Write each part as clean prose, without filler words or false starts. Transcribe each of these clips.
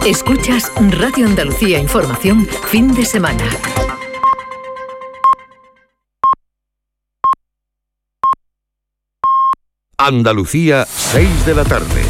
Escuchas Radio Andalucía Información, fin de semana. Andalucía, 6 de la tarde.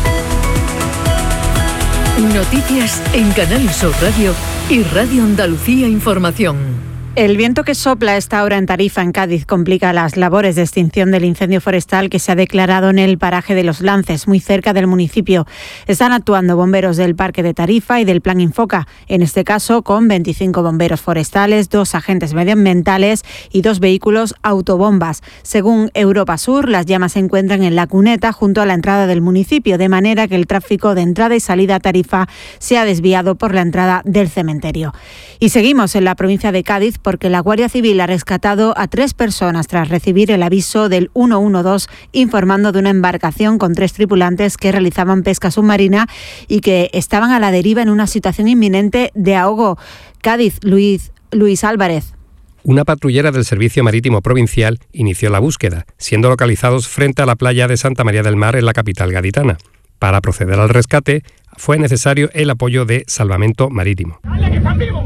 Noticias en Canal Sur Radio y Radio Andalucía Información. El viento que sopla a esta hora en Tarifa, en Cádiz, complica las labores de extinción del incendio forestal que se ha declarado en el paraje de Los Lances, muy cerca del municipio. Están actuando bomberos del Parque de Tarifa y del Plan Infoca, en este caso con 25 bomberos forestales, 2 agentes medioambientales y 2 vehículos autobombas. Según Europa Sur, las llamas se encuentran en la cuneta junto a la entrada del municipio, de manera que el tráfico de entrada y salida a Tarifa se ha desviado por la entrada del cementerio. Y seguimos en la provincia de Cádiz, porque la Guardia Civil ha rescatado a 3 personas tras recibir el aviso del 112 informando de una embarcación con 3 tripulantes que realizaban pesca submarina y que estaban a la deriva en una situación inminente de ahogo. Cádiz, Luis Álvarez. Una patrullera del Servicio Marítimo Provincial inició la búsqueda, siendo localizados frente a la playa de Santa María del Mar en la capital gaditana. Para proceder al rescate fue necesario el apoyo de Salvamento Marítimo. ¡Dale, que están vivos!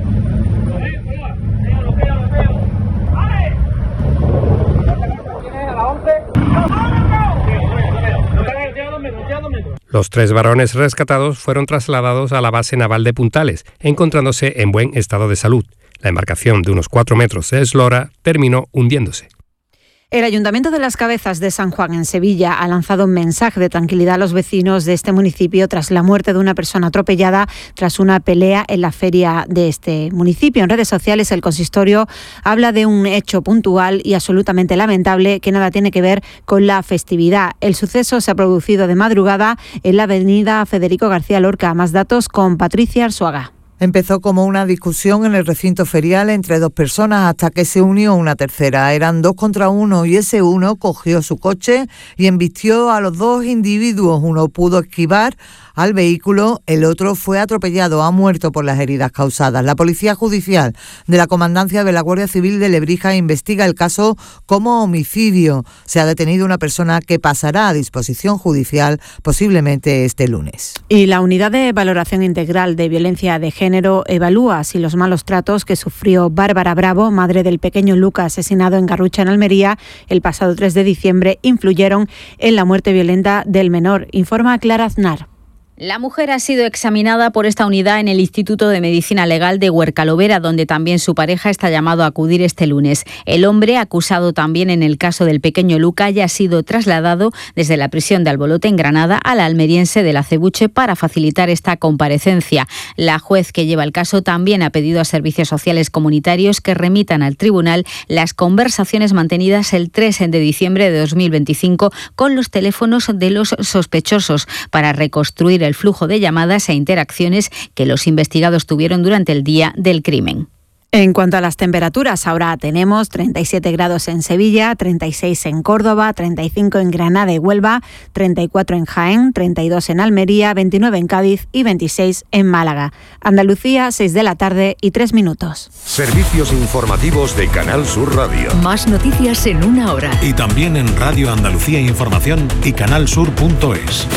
Los 3 varones rescatados fueron trasladados a la base naval de Puntales, encontrándose en buen estado de salud. La embarcación de unos 4 metros de eslora terminó hundiéndose. El Ayuntamiento de Las Cabezas de San Juan, en Sevilla, ha lanzado un mensaje de tranquilidad a los vecinos de este municipio tras la muerte de una persona atropellada tras una pelea en la feria de este municipio. En redes sociales, el consistorio habla de un hecho puntual y absolutamente lamentable que nada tiene que ver con la festividad. El suceso se ha producido de madrugada en la avenida Federico García Lorca. Más datos con Patricia Arzuaga. Empezó como una discusión en el recinto ferial entre 2 personas hasta que se unió una tercera. Eran 2 contra 1 y ese uno cogió su coche y embistió a los 2 individuos. Uno pudo esquivar al vehículo, el otro fue atropellado, ha muerto por las heridas causadas. La Policía Judicial de la Comandancia de la Guardia Civil de Lebrija investiga el caso como homicidio. Se ha detenido una persona que pasará a disposición judicial posiblemente este lunes. Y la Unidad de Valoración Integral de Violencia de Género evalúa si los malos tratos que sufrió Bárbara Bravo, madre del pequeño Luca asesinado en Garrucha, en Almería, el pasado 3 de diciembre, influyeron en la muerte violenta del menor, informa Clara Aznar. La mujer ha sido examinada por esta unidad en el Instituto de Medicina Legal de Huercalovera, donde también su pareja está llamado a acudir este lunes. El hombre, acusado también en el caso del pequeño Luca, ya ha sido trasladado desde la prisión de Albolote en Granada a la almeriense de la Acebuche para facilitar esta comparecencia. La juez que lleva el caso también ha pedido a servicios sociales comunitarios que remitan al tribunal las conversaciones mantenidas el 3 de diciembre de 2025 con los teléfonos de los sospechosos para reconstruir el flujo de llamadas e interacciones que los investigados tuvieron durante el día del crimen. En cuanto a las temperaturas, ahora tenemos 37 grados en Sevilla, 36 en Córdoba, 35 en Granada y Huelva, 34 en Jaén, 32 en Almería, 29 en Cádiz y 26 en Málaga. Andalucía, 6 de la tarde y 3 minutos. Servicios informativos de Canal Sur Radio. Más noticias en 1 hora. Y también en Radio Andalucía Información y canalsur.es.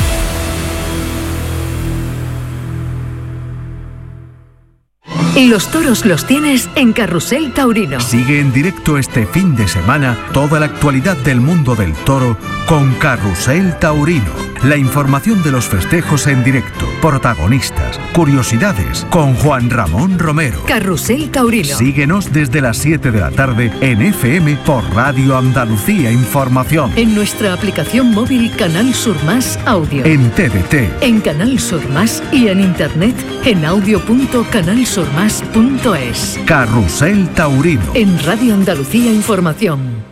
Los toros los tienes en Carrusel Taurino. Sigue en directo este fin de semana toda la actualidad del mundo del toro con Carrusel Taurino. La información de los festejos en directo, protagonistas, curiosidades, con Juan Ramón Romero. Carrusel Taurino. Síguenos desde las 7 de la tarde en FM por Radio Andalucía Información. En nuestra aplicación móvil Canal Sur Más Audio. En TDT. En Canal Sur Más y en internet en audio.canalsurmas.es. Carrusel Taurino. En Radio Andalucía Información.